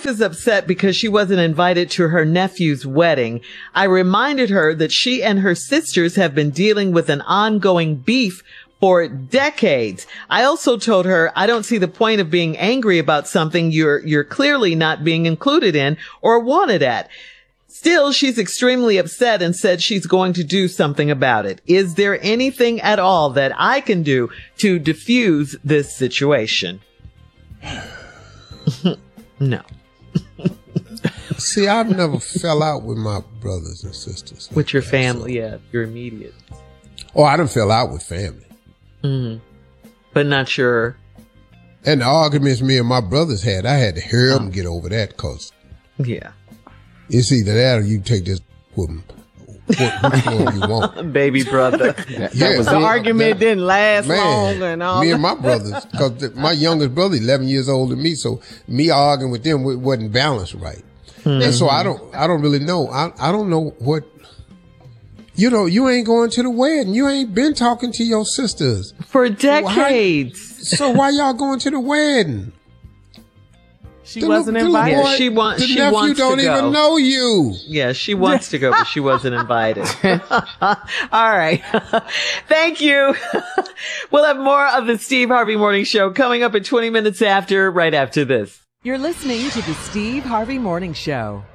wife is upset because she wasn't invited to her nephew's wedding. I reminded her that she and her sisters have been dealing with an ongoing beef for decades. I also told her I don't see the point of being angry about something you're clearly not being included in or wanted at. Still, she's extremely upset and said she's going to do something about it. Is there anything at all that I can do to diffuse this situation? No. See, I've never fell out with my brothers and sisters. With your family, yeah, your immediate. Oh, I done fell out with family. Mm-hmm. But not sure. And the arguments me and my brothers had, I had to hear them get over that because yeah. It's either that or you take this with them. Which one you want. Baby brother. The argument didn't last long and all. Me and my brothers, because my youngest brother 11 years older than me, so me arguing with them wasn't balanced right. Mm-hmm. And so I don't really know. I don't know what, you ain't going to the wedding. You ain't been talking to your sisters. For decades. So why y'all going to the wedding? She wasn't invited. Yeah, she wants to go. The nephew don't even know you. Yeah, she wants to go, but she wasn't invited. All right. Thank you. We'll have more of the Steve Harvey Morning Show coming up at 20 minutes after, right after this. You're listening to the Steve Harvey Morning Show.